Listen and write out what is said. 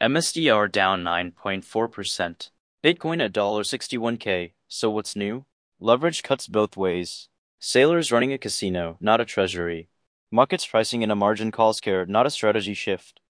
MSDR down 9.4%. Bitcoin at $61K. So what's new? Leverage cuts both ways. Sailors running a casino, not a treasury. Markets pricing in a margin call scare, not a strategy shift.